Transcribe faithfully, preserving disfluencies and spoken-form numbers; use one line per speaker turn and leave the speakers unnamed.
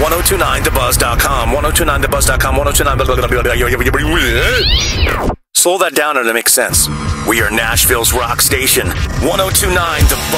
ten two nine the buzz dot com. ten two nine the buzz dot com. ten two nine Slow that down and it makes sense. We are Nashville's rock station. ten two nine The Buzz.